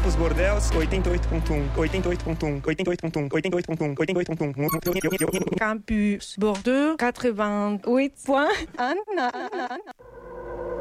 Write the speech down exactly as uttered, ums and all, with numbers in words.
Campus Bordeaux, oitenta e oito ponto um, oitenta e oito ponto um, oitenta e oito ponto um, oitenta e oito ponto um, oitenta e oito ponto um. Campus Bordeaux, quatre-vingt-huit point un.